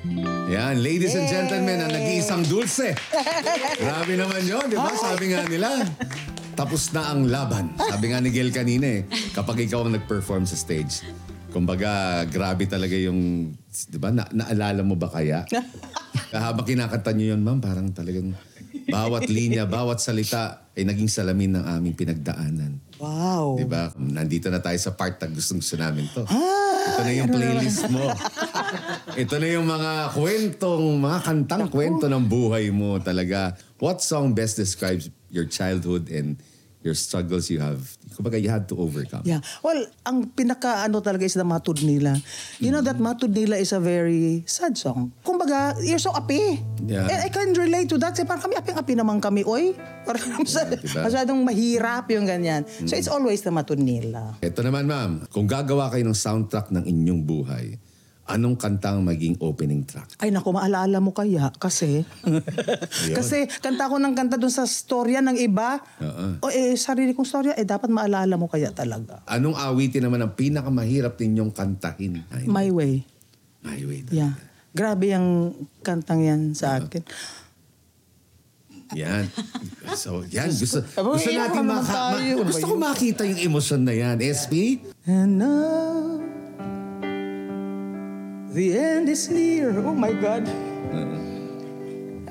Yan, ladies and gentlemen, ang nag-iisang dulce. Grabe naman yun, di ba? Sabi nga nila, tapos na ang laban. Sabi nga ni Gail kanina kapag ikaw ang nag-perform sa stage, kumbaga, grabe talaga yung, di ba, naalala mo ba kaya? Habang kinakanta nyo yun, ma'am, parang talagang bawat linya, bawat salita ay naging salamin ng aming pinagdaanan. Wow. Di ba? Nandito na tayo sa part na gustong namin to. Ito na yung playlist mo. Ito na yung mga mga kantang kwento ng buhay mo talaga. What song best describes your childhood and your struggles you have? Kumbaga, you had to overcome. Yeah. Well, ang pinaka-ano talaga is the Matud Nila. You know that Matud Nila is a very sad song. Kumbaga, you're so api. Yeah. And I can relate to that. Parang kami, aping-api naman kami, oy. Parang masyadong mahirap yung ganyan. So it's always the Matud Nila. Ito naman, ma'am. Kung gagawa kayo ng soundtrack ng inyong buhay, anong kantang maging opening track? Ay naku, maalala mo kaya? Kasi, kasi kanta ko ng kanta dun sa storya ng iba. O sarili kong storya, dapat maalala mo kaya talaga. Anong awitin naman ang pinakamahirap ninyong kantahin? My Way. My Way. Yeah. Grabe yung kantang yan sa akin. Yan. So, yan. Gusto iyak natin naman tayo. gusto ko makita yung emosyon na yan. SP? And now, the end is near. Oh my God.